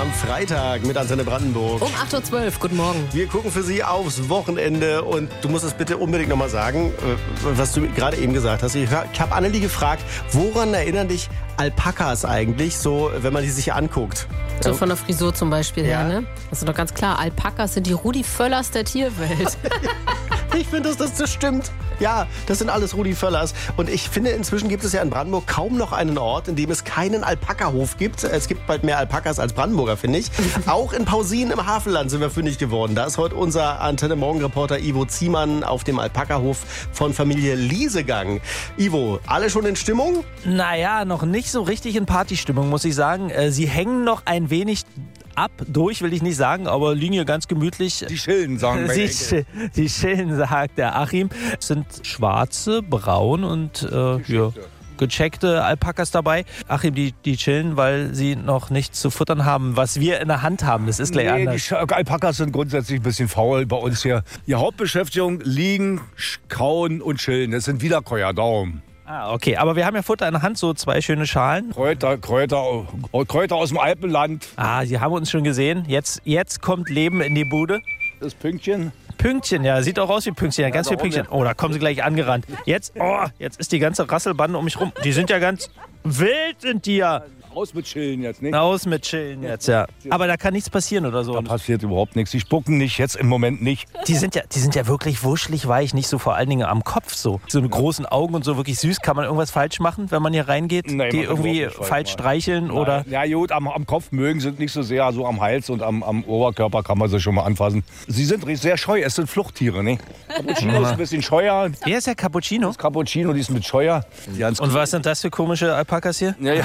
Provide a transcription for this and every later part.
am Freitag mit Antenne Brandenburg. Um 8.12 Uhr, guten Morgen. Wir gucken für Sie aufs Wochenende und du musst es bitte unbedingt nochmal sagen, was du gerade eben gesagt hast. Ich habe Annelie gefragt, woran erinnern dich Alpakas eigentlich, so wenn man die sich anguckt? So von der Frisur zum Beispiel Ja. her, ne? Das ist doch ganz klar, Alpakas sind die Rudi Völlers der Tierwelt. Ich finde, dass das stimmt. Ja, das sind alles Rudi Völlers. Und ich finde, inzwischen gibt es ja in Brandenburg kaum noch einen Ort, in dem es keinen Alpaka-Hof gibt. Es gibt bald mehr Alpakas als Brandenburger, finde ich. Auch in Pausin im Hafenland sind wir fündig geworden. Da ist heute unser Antenne-Morgen-Reporter Ivo Ziemann auf dem Alpaka-Hof von Familie Liesegang. Ivo, alle schon in Stimmung? Naja, noch nicht so richtig in Partystimmung, muss ich sagen. Sie hängen noch ein wenig ab, durch will ich nicht sagen, aber liegen hier ganz gemütlich. Die Schillen, sagen wir. Die Schillen, sagt der Achim. Es sind schwarze, braun und gecheckte Alpakas dabei. Achim, die chillen, weil sie noch nichts zu futtern haben, was wir in der Hand haben. Das ist gleich anders. Die Alpakas sind grundsätzlich ein bisschen faul bei uns hier. Die Hauptbeschäftigung liegen, kauen und chillen. Das sind Wiederkäuer, darum. Ah, okay. Aber wir haben ja Futter in der Hand, so 2 schöne Schalen. Kräuter aus dem Alpenland. Ah, Sie haben uns schon gesehen. Jetzt kommt Leben in die Bude. Das Pünktchen. Pünktchen, ja, sieht auch aus wie Pünktchen, ja, ganz viel Pünktchen. Oh, da kommen sie gleich angerannt. Jetzt ist die ganze Rasselbande um mich rum. Die sind ja ganz wild, sind die ja. Aus mit Chillen jetzt, ne? Aus mit Chillen jetzt, ja. Aber da kann nichts passieren oder so. Da passiert überhaupt nichts. Die spucken nicht, jetzt im Moment nicht. Die sind ja wirklich wuschelig weich, nicht so vor allen Dingen am Kopf so. So eine großen Augen und so wirklich süß. Kann man irgendwas falsch machen, wenn man hier reingeht? Nein, die man kann irgendwie überhaupt nicht falsch falsch streicheln Nein. oder? Ja gut, am Kopf mögen sie nicht so sehr, so am Hals und am Oberkörper kann man sie schon mal anfassen. Sie sind sehr scheu, es sind Fluchttiere, ne? Cappuccino ist ein bisschen scheuer. Wer ist der Cappuccino? Das Cappuccino, die ist mit scheuer. Und was sind das für komische Alpakas hier? Ja.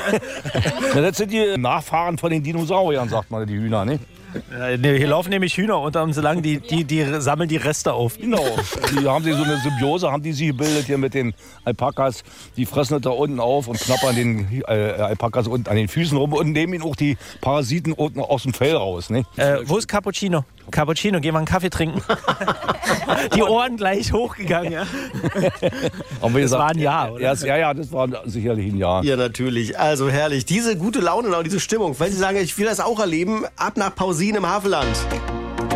Na, das sind die Nachfahren von den Dinosauriern, sagt man, die Hühner, ne? Hier laufen nämlich Hühner unter uns lang, die sammeln die Reste auf. Genau. Die haben sie so eine Symbiose, haben die sich gebildet hier mit den Alpakas. Die fressen das da unten auf und knappern den Alpakas unten an den Füßen rum und nehmen ihnen auch die Parasiten unten aus dem Fell raus, ne? Wo ist Cappuccino? Cappuccino, geh mal einen Kaffee trinken. Die Ohren gleich hochgegangen, ja. Das war ein Jahr, oder? Ja, das war sicherlich ein Jahr. Ja, natürlich. Also herrlich. Diese gute Laune und diese Stimmung. Weil Sie sagen, ich will das auch erleben, ab nach Pausin im Hafenland.